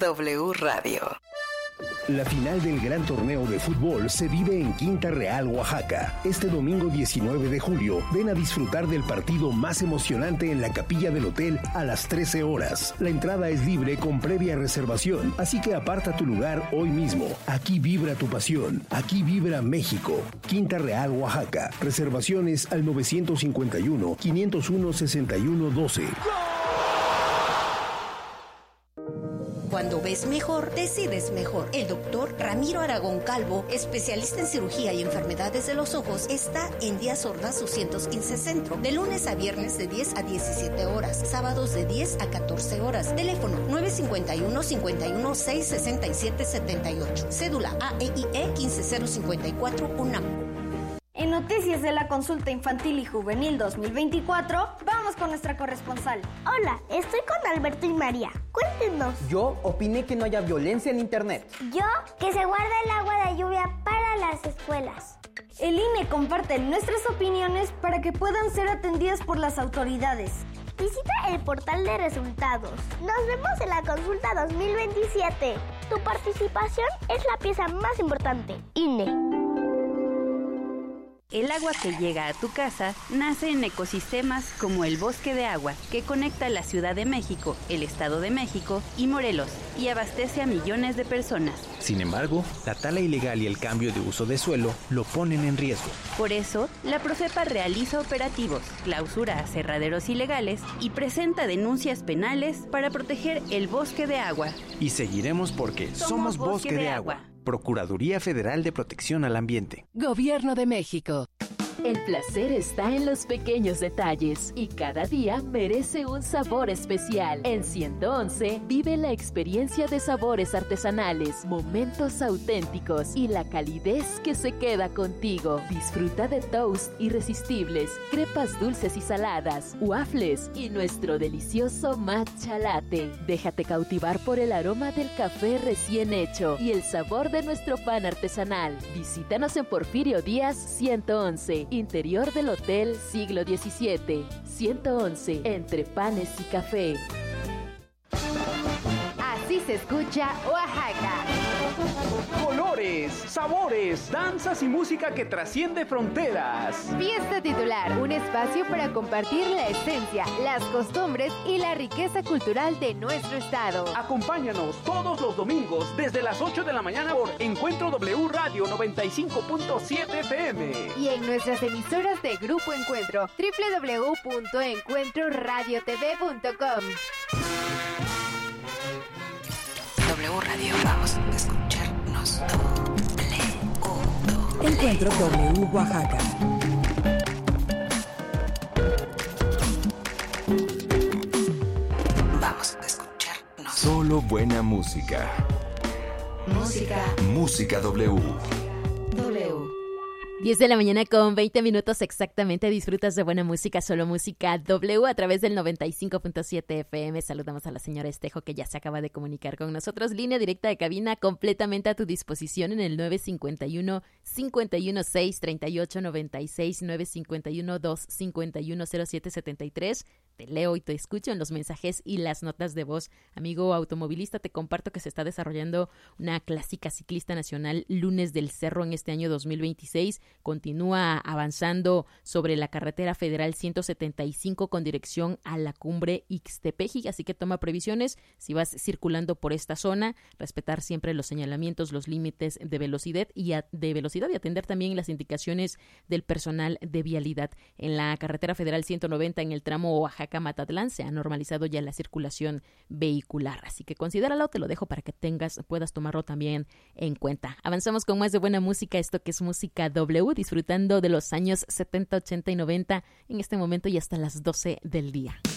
W Radio. La final del gran torneo de fútbol se vive en Quinta Real, Oaxaca. Este domingo 19 de julio, ven a disfrutar del partido más emocionante en la capilla del hotel a las 13 horas. La entrada es libre con previa reservación, así que aparta tu lugar hoy mismo. Aquí vibra tu pasión, aquí vibra México. Quinta Real, Oaxaca. Reservaciones al 951-501-6112. Cuando ves mejor, decides mejor. El doctor Ramiro Aragón Calvo, especialista en cirugía y enfermedades de los ojos, está en Díaz Ordaz 215 Centro, de lunes a viernes de 10 a 17 horas, sábados de 10 a 14 horas. Teléfono 951-516-6778. Cédula AEIE 15054 UNAM. En Noticias de la Consulta Infantil y Juvenil 2024, vamos con nuestra corresponsal. Hola, estoy con Alberto y María. Cuéntenos. Yo opiné que no haya violencia en internet. Yo, que se guarde el agua de lluvia para las escuelas. El INE comparte nuestras opiniones para que puedan ser atendidas por las autoridades. Visita el portal de resultados. Nos vemos en la consulta 2027. Tu participación es la pieza más importante. INE. El agua que llega a tu casa nace en ecosistemas como el Bosque de Agua, que conecta la Ciudad de México, el Estado de México y Morelos, y abastece a millones de personas. Sin embargo, la tala ilegal y el cambio de uso de suelo lo ponen en riesgo. Por eso, la Profepa realiza operativos, clausura aserraderos ilegales y presenta denuncias penales para proteger el Bosque de Agua. Y seguiremos porque somos Bosque de Agua. Procuraduría Federal de Protección al Ambiente. Gobierno de México. El placer está en los pequeños detalles y cada día merece un sabor especial. En 111 vive la experiencia de sabores artesanales, momentos auténticos y la calidez que se queda contigo. Disfruta de toast irresistibles, crepas dulces y saladas, waffles y nuestro delicioso matcha latte. Déjate cautivar por el aroma del café recién hecho y el sabor de nuestro pan artesanal. Visítanos en Porfirio Díaz 111. Interior del Hotel Siglo XVII, 111, entre panes y café. Así se escucha Oaxaca. Colores, sabores, danzas y música que trasciende fronteras. Fiesta Titular, un espacio para compartir la esencia, las costumbres y la riqueza cultural de nuestro estado. Acompáñanos todos los domingos desde las 8 de la mañana por Encuentro W Radio 95.7 FM. Y en nuestras emisoras de Grupo Encuentro, www.encuentroradiotv.com. W Radio, vamos a escucharnos. Encuentro W Oaxaca. Vamos a escucharnos. Solo buena música. Música W. 10 de la mañana con 20 minutos exactamente. Disfrutas de buena música, solo música W a través del 95.7 FM. Saludamos a la señora Estejo que ya se acaba de comunicar con nosotros. Línea directa de cabina completamente a tu disposición en el 951-516-3896, 951-251-0773. Te leo y te escucho en los mensajes y las notas de voz. Amigo automovilista, te comparto que se está desarrollando una clásica ciclista nacional Lunes del Cerro en este año 2026. Continúa avanzando sobre la carretera federal 175 con dirección a la cumbre Ixtepeji, así que toma previsiones si vas circulando por esta zona, respetar siempre los señalamientos, los límites de velocidad y atender también las indicaciones del personal de vialidad. En la carretera federal 190 en el tramo Oaxaca-Matatlán se ha normalizado ya la circulación vehicular, así que considéralo, te lo dejo para que puedas tomarlo también en cuenta. Avanzamos con más de buena música, esto que es música W, disfrutando de los años 70, 80 y 90 en este momento y hasta las 12 del día.